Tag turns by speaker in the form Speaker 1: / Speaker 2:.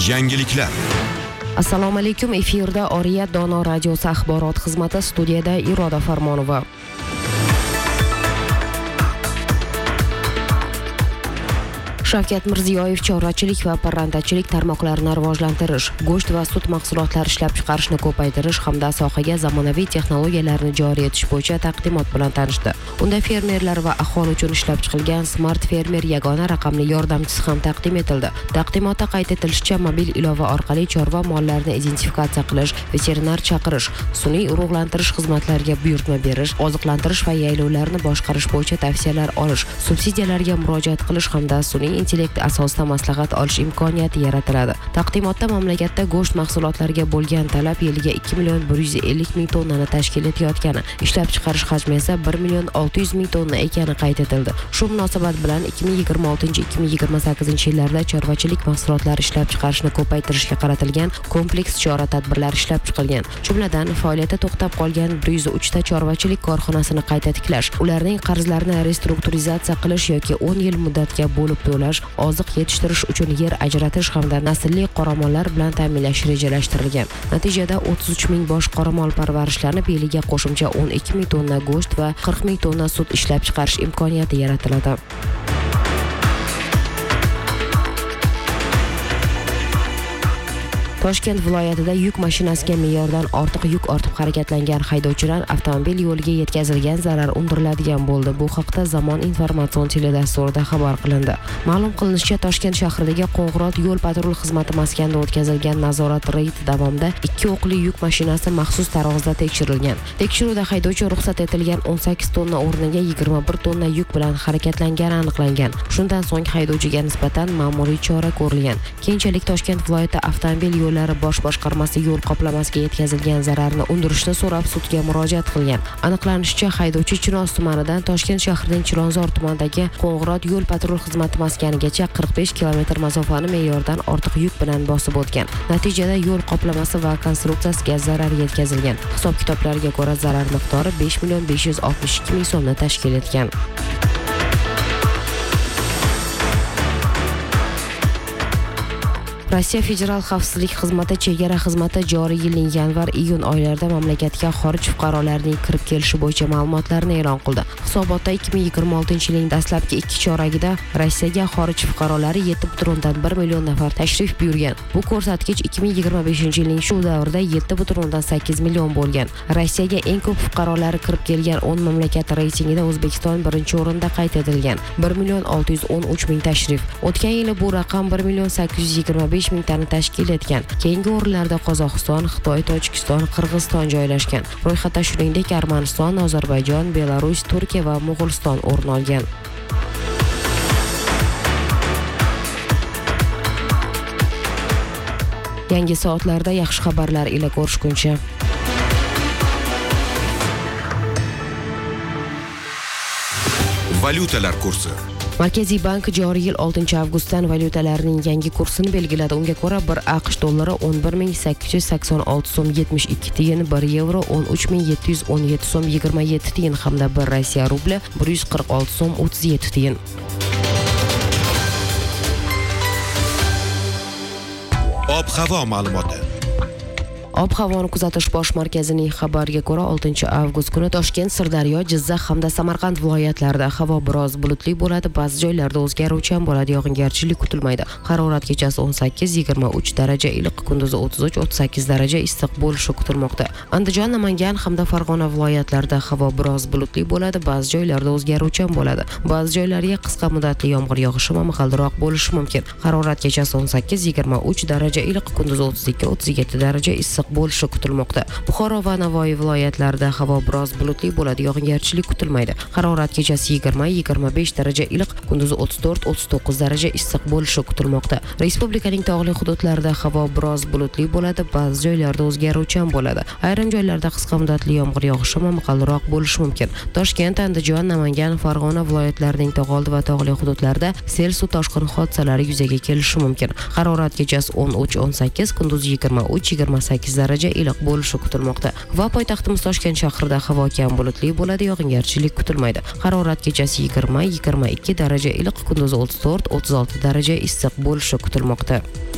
Speaker 1: Yangiliklar.
Speaker 2: Assalomu alaykum, efirda Oriyat Dono radiosi axborot xizmati, studiyada Iroda Farmonova. Shavkat Mirziyoyev chorvachilik va parrandachilik tarmoqlarini rivojlantirish, go'sht va sut mahsulotlari ishlab chiqarishni ko'paytirish hamda sohaga zamonaviy texnologiyalarni joriy etish bo'yicha taqdimot bilan tanishdi. Unda fermerlar va aholi uchun ishlab chiqilgan Smart Fermer yagona raqamli yordamchisi ham taqdim etildi. Taqdimotda qayd etilishicha, mobil ilova orqali chorva mollarini identifikatsiya qilish, veterinar chaqirish, sun'iy urug'lantirish xizmatlariga buyurtma berish, oziqlantirish va yaylovlarni boshqarish bo'yicha tavsiyalar olish, subsidiyalarga murojaat qilish hamda sun'iy intellekt asosida maslahat olish imkoniyati yaratiladi. Taqdimotda mamlakatda go'sht mahsulotlariga bo'lgan talab yiliga 2.150.000 tonnani tashkil etayotgani, ishlab chiqarish hajmi esa 1.600.000 tonna ekani qayd etildi. Shu munosabat bilan 2026-2028 yillarda chorvachilik mahsulotlari ishlab chiqarishni ko'paytirishga qaratilgan kompleks chora-tadbirlar ishlab chiqilgan. Jumladan, faoliyati to'xtab qolgan 103 ta chorvachilik korxonasini qayta tiklash, ularning qarzlarini restrukturizatsiya qilish yoki 10 yil muddatga bo'lib to'lash, oziq yetishtirish uchun yer ajratish hamda naslli qoramollar bilan ta'minlash rejalashtirilgan. Natijada 33.000 bosh qoramol parvarishlanib, yiliga qo'shimcha 12.000 tonna go'sht va 40.000 tonna sut ishlab chiqarish imkoniyati yaratiladi. Toshkent viloyatida yuk mashinasiga me'yordan ortiq yuk ortib harakatlangan haydovchilar avtomobil yo'liga yetkazilgan zarar undiriladigan bo'ldi. Bu haqda Zamon informatsion teledasturida xabar qilindi. Ma'lum qilinishicha, Toshkent shahridagi Qo'ng'irot yo'l patrul xizmati maskanida o'tkazilgan nazorat reyd davomida 2 o'qli yuk mashinasi maxsus tarozida tekshirilgan. Tekshiruvda haydovchi ruxsat etilgan 18 tonna o'rniga 21 tonna yuk bilan harakatlangani aniqlangan. Shundan so'ng haydovchiga nisbatan ma'muriy chora ko'rilgan. Keyinchalik Toshkent viloyati avtomobil yo'llari bosh boshqarmasi yo'l qoplamasiga yetkazilgan zararni undirishni so'rab sudga murojaat qilgan. Aniqlanishicha, haydovchi Chinoz tumanidan Toshkent shahrining Chilonzor tumanidagi Qo'ng'irot yo'l patrul xizmati maskanigacha 45 km masofani me'yordan ortiq yuk bilan bosib o'tgan. Natijada yo'l qoplamasi va konstruksiyasiga zarar yetkazilgan. Hisob-kitoblarga ko'ra zarar miqdori 5.562.000 so'mni tashkil etgan. Rossiya Federal xavfsizlik xizmati chegara xizmati joriy yilning yanvar-iyun oylarida mamlakatga xorij fuqarolarining kirib kelishi bo'yicha ma'lumotlarni e'lon qildi. Hisobotda 2026-yilning dastlabki 2 choragida Rossiyaga xorij fuqarolari 7.1 million nafar tashrif buyurgan. Bu ko'rsatkich 2025-yilning shu davrida 7.8 million bo'lgan. Rossiyaga eng ko'p fuqarolari kirib kelgan 10 mamlakat reytingida O'zbekiston birinchi o'rinda qayd etilgan. 1.613.000 tashrif. O'tgan yili bu raqam 1.825.000 tani tashkil etgan. Keyingi o'rinlarda Qozog'iston, Xitoy, Tojikiston, Qirg'iziston joylashgan. Ro'yxatda shuningdek Armaniston, Ozarbayjon, Belarus, Turkiya va Mo'g'uliston o'rin olgan. Yangi soatlarda yaxshi xabarlar ila ko'rishguncha.
Speaker 1: Valyutalar kursi.
Speaker 2: Markaziy bank joriy yil 6-avgustdan valyutalarning yangi kursini belgiladi. Unga ko'ra 1 AQSh dollari 11.886 so'm 72 tiyin, 1 yevro 13.717 so'm 27 tiyin hamda 1 Rossiya rubli 146 so'm 37 tiyin.
Speaker 1: Ob-havo ma'lumoti.
Speaker 2: Ob-havoni kuzatish bosh markazining xabariga ko'ra 6-avgust kuni Toshkent, Sirdaryo, Jizzax hamda Samarqand viloyatlarida havo biroz bulutli bo'ladi, ba'zi joylarda o'zgaruvchan bo'ladi, yog'ingarchilik kutilmaydi. Harorat kechasi 18-23 daraja iliq, kunduzi 33-38 daraja issiq bo'lishi kutilmoqda. Andijon, Namangan hamda Farg'ona viloyatlarida havo biroz bulutli bo'ladi, ba'zi joylarda o'zgaruvchan bo'ladi. Ba'zi joylarga qisqa muddatli yomg'ir yog'ishi momaqaldiroq bo'lishi mumkin. Harorat kechasi 18-23 daraja iliq, kunduzi 32-37 daraja issiq bo'lishi kutilmoqda. Buxoro va Navoiy viloyatlarida havo biroz bulutli bo'ladi, yog'ingarchilik kutilmaydi. Harorat kechasi 20-25 daraja iliq, kunduzi 34-39 daraja issiq bo'lishi kutilmoqda. Respublikaning tog'li hududlarida havo biroz bulutli bo'ladi, ba'zi joylarda o'zgaruvchan bo'ladi. Ayrim joylarda qisqa muddatli yomg'ir yog'ishi momaqaldiroq bo'lishi mumkin. Toshkent, Andijon, Namangan, Farg'ona viloyatlarining tog'oldi va tog'li hududlarida sel suv toshqin hodisalari yuzaga kelishi mumkin. Harorat kechasi 13-18, kunduzi 23-28 daraja iliq bo'lishi kutilmoqda. Va poytaxtimiz Toshkent shahrida havo kam bulutli bo'ladi, yog'ingarchilik kutilmaydi. Harorat kechasi 20-22 daraja iliq, kunduzi 34-36 daraja issiq bo'lishi kutilmoqda.